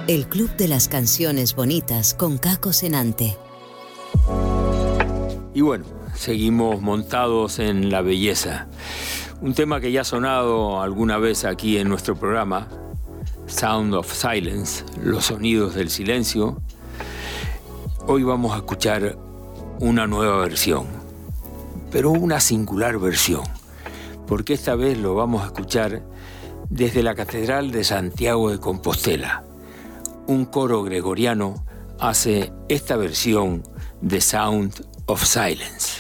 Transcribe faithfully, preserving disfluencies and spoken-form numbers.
El Club de las Canciones Bonitas con Caco Senante. Y bueno, seguimos montados en la belleza. Un tema que ya ha sonado alguna vez aquí en nuestro programa, Sound of Silence, los sonidos del silencio. Hoy vamos a escuchar una nueva versión, pero una singular versión, porque esta vez lo vamos a escuchar desde la Catedral de Santiago de Compostela. Un coro gregoriano hace esta versión de Sound of Silence.